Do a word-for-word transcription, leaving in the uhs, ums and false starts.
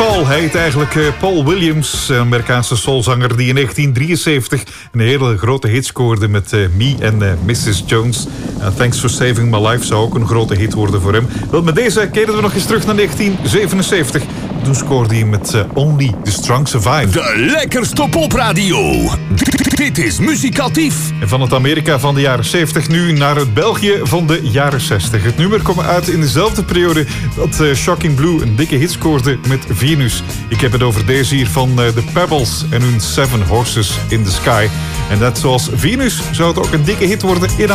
Paul. Hij heet eigenlijk Paul Williams, een Amerikaanse soulzanger die in negentien drieënzeventig een hele grote hit scoorde met uh, Me en uh, missus Jones. Uh, Thanks for Saving My Life zou ook een grote hit worden voor hem. Wel, met deze keren we nog eens terug naar negentien zevenenzeventig. Toen scoorde hij met uh, Only the Strong Survive. De lekkerste popradio. Dit is Muzikatief. En van het Amerika van de jaren zeventig nu naar het België van de jaren zestig. Het nummer kwam uit in dezelfde periode dat uh, Shocking Blue een dikke hit scoorde met Venus. Ik heb het over deze hier van uh, The Pebbles en hun Seven Horses in the Sky. En net zoals Venus zou het ook een dikke hit worden in